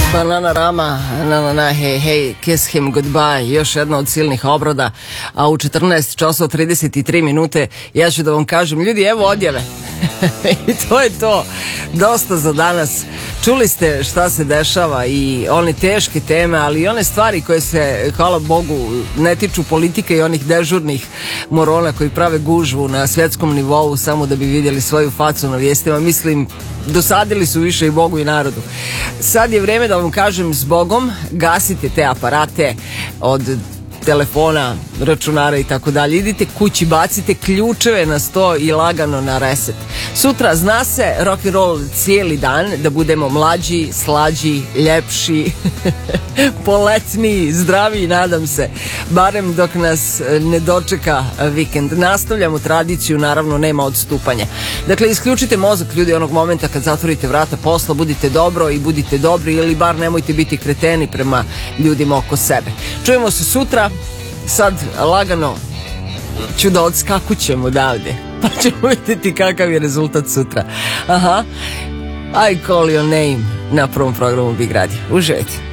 Banana Rama, na hey hey, kiss him goodbye, još jedna od silnih obrada, a u 14 časova 33 minute ja ću da vam kažem, ljudi, evo odjave. I to je to, dosta za danas. Čuli ste šta se dešava i one teške teme, ali i one stvari koje se, hvala Bogu, ne tiču politike i onih dežurnih morona koji prave gužvu na svjetskom nivou samo da bi vidjeli svoju facu na vijestima. Mislim, dosadili su više i Bogu i narodu. Sad je vreme da vam kažem zbogom, gasite te aparate od telefona, računara i tako dalje. Idite kući, bacite ključeve na sto i lagano na reset. Sutra zna se rock and roll cijeli dan, da budemo mlađi, slađi, ljepši, poletniji, zdraviji, nadam se. Barem dok nas ne dočeka vikend. Nastavljamo tradiciju, naravno nema odstupanja. Dakle, isključite mozak, ljudi, onog momenta kad zatvorite vrata posla, budite dobro i budite dobri, ili bar nemojte biti kreteni prema ljudima oko sebe. Čujemo se sutra. Sad lagano ću da odskakućem odavde, pa ćemo vidjeti kakav je rezultat sutra. Aha, I call your name na prvom programu Big Radio. Uživajte.